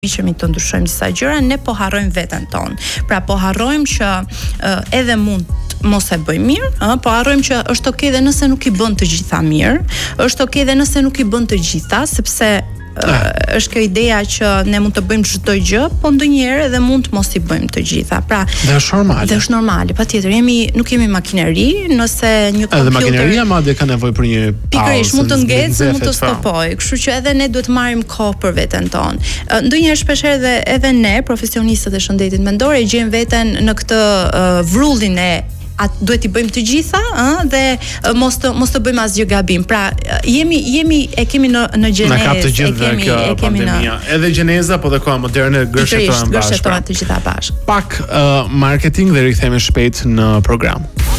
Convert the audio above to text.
Qemi të ndryshojmë disa gjëra, ne po harrojmë veten tonë. Pra po harrojmë që edhe mund mos e bëjmë mirë, po harrojmë që është okay dhe nëse nuk i bën të gjitha mirë, është okay dhe nëse nuk i bën të gjitha, sepse është kjo ideja që ne mund të bëjmë çdo gjë, po ndonjëherë edhe mund të mos i bëjmë të gjitha. Pra, dhe është normale. Dhe është normale, patjetër. Nuk jemi makineri, nëse një kompjuter. Edhe makineria madje ka nevojë për një pauzë. Pikërisht, mund të ngecë, mund të stopojë. Kështu që edhe ne duhet marrim kohë për veten tonë. Ndonjëherë shpeshherë edhe ne, profesionistët e shëndetit mendor, e gjejmë veten në këtë vrullin e duhet i bëjmë të gjitha, dhe mos të bëjmë asgjë gabim. Pra, e kemi në gjenezë. Na kap të gjithë kjo pandemia. Edhe gjeneza, po dhe koha moderne gërshetohen bashkë. Gërshetohen të gjitha bashkë. Pak marketing dhe rikthehemi shpejt në program.